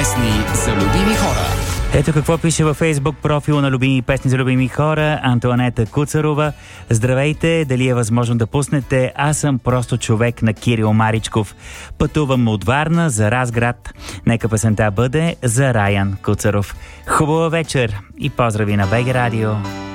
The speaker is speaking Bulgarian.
песни за любими хора. Ето какво пише във Фейсбук профила на любими песни за любими хора Антоанета Куцарова. Здравейте, дали е възможно да пуснете "Аз съм просто човек" на Кирил Маричков. Пътувам от Варна за Разград. Нека песента бъде за Раян Куцаров. Хубава вечер и поздрави на БГ Радио.